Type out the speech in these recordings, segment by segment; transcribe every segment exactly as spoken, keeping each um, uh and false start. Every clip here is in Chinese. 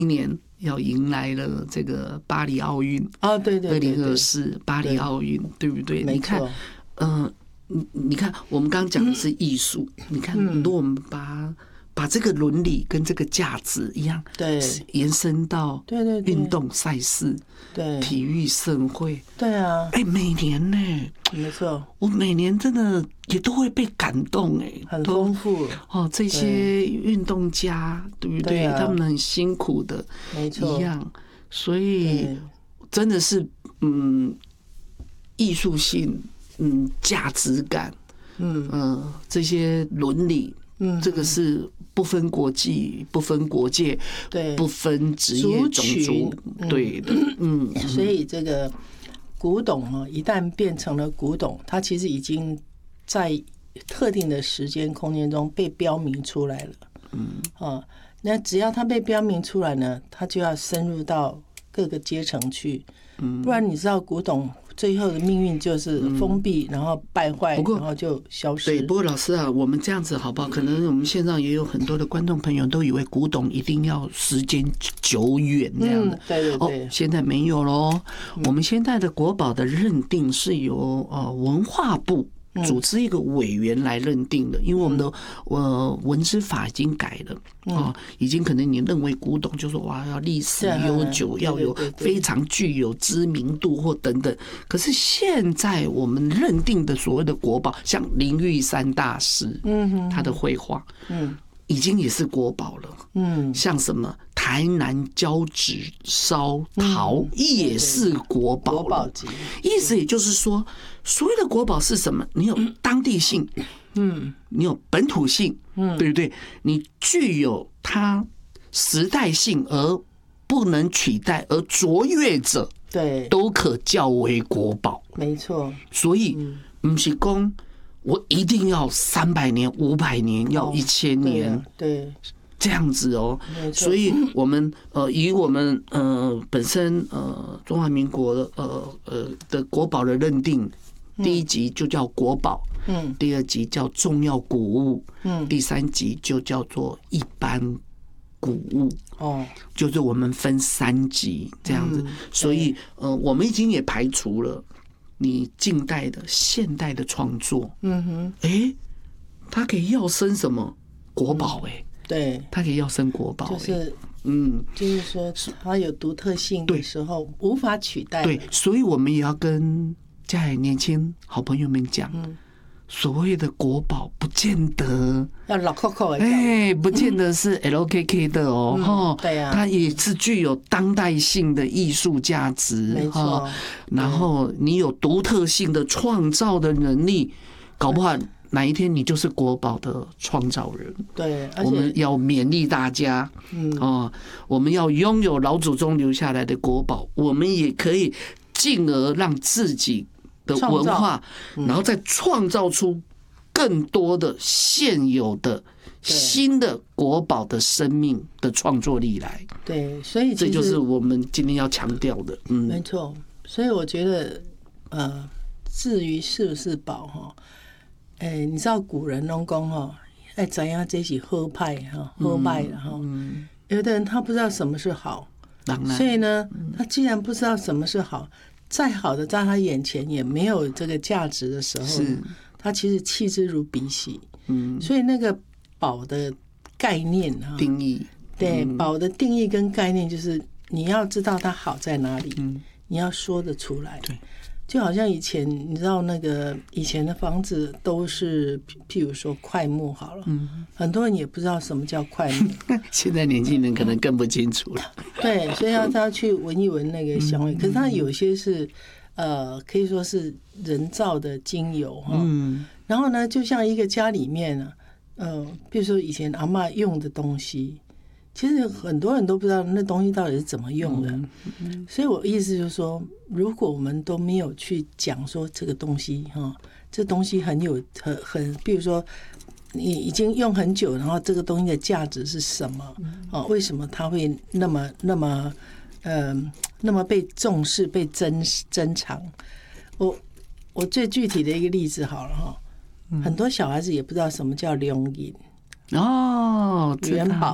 一年要迎来了这个巴黎奥运啊，对对， 二零二四巴黎奥运，对不对？你看，嗯、呃，你你看，我们刚刚讲的是艺术，嗯、你看，如果我们把把这个伦理跟这个价值一样， 对， 延伸到对对运动赛事， 对， 体育盛会， 对啊， 哎，每年呢， 没错， 我每年真的也都会被感动，哎， 很丰富哦，这些运动家，对不对？他们很辛苦的， 没错， 一样，所以真的是，嗯，艺术性，嗯，价值感，嗯嗯、呃，这些伦理。嗯，这个是不分国际、不分国界、 对， 不分职业种族，对的，嗯。 所以这个古董哦，一旦变成了古董，它其实已经在特定的时间空间中被标明出来了。嗯，啊，那只要它被标明出来呢，它就要深入到各个阶层去。嗯，不然你知道古董最后的命运就是封闭，然后败坏，然后就消失。 对，不过老师啊，我们这样子好不好？可能我们线上也有很多的观众朋友都以为古董一定要时间久远那样的， 嗯、对对对、 哦。现在没有咯。嗯、我们现在的国宝的认定是由呃文化部组织一个委员来认定的，因为我们的呃文资法已经改了啊，已经可能你认为古董就是哇要历史悠久，要有非常具有知名度或等等。可是现在我们认定的所谓的国宝，像林玉山大师，嗯，他的绘画，嗯。已经也是国宝了，嗯，像什么台南交趾烧陶也是国宝了。意思也就是说，所谓的国宝是什么？你有当地性，嗯，你有本土性，嗯，对不对？你具有它时代性而不能取代而卓越者， 对， 都可叫为国宝。 没错， 所以不是说我一定要三百年、五百年，要一千年， 哦、对, 对， 这样子哦。所以我们呃，以我们呃本身呃中华民国的呃呃的国宝的认定，第一级就叫国宝，嗯，第二级叫重要古物，嗯，第三级就叫做一般古物，哦，就是我们分三级这样子。所以呃，我们已经也排除了。你近代的、现代的创作，嗯哼，哎，它可以要升什么国宝？哎， 对， 它可以要升国宝， 就是，嗯，就是说它有独特性的时候无法取代。 对，所以我们也要跟家里年轻好朋友们讲，嗯，所谓的国宝不见得要老 Coco 哎，不见得是 L K K 的哦，哈、嗯， 对呀、啊， 它也是具有当代性的艺术价值， 没错。 然后你有独特性的创造的能力，搞不好哪一天你就是国宝的创造人。 对， 我们要勉励大家，嗯哦，我们要拥有老祖宗留下来的国宝，我们也可以进而让自己的文化，然后再创造出更多的现有的新的国宝的生命的创作力来。 对，所以这就是我们今天要强调的。嗯， 没错。所以我觉得，呃，至于是不是宝哈，哎，你知道古人拢讲哈，哎，怎样这是好派哈，好卖的哈。嗯。有的人他不知道什么是好，所以呢，他既然不知道什么是好。再好的在他眼前也没有这个价值的时候，他其实弃之如敝屣。嗯，所以那个宝的概念哈， 定义， 对，宝的定义跟概念就是你要知道它好在哪里，嗯，你要说得出来。 对， 就好像以前你知道那个以前的房子都是譬如说块木好了，嗯，很多人也不知道什么叫块木， 现在年轻人可能更不清楚了。 对，所以要他要去闻一闻那个香味，可是它有些是呃可以说是人造的精油哈，嗯，然后呢，就像一个家里面呢，呃，比如说以前阿嬷用的东西。其实很多人都不知道那东西到底是怎么用的，所以我意思就是说，如果我们都没有去讲说这个东西哈，这东西很有很很，比如说你已经用很久，然后这个东西的价值是什么？哦，为什么它会那么那么呃那么被重视、被珍珍藏？我我最具体的一个例子好了哈，很多小孩子也不知道什么叫龙银哦， 元宝。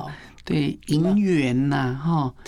对，银元呐，哈，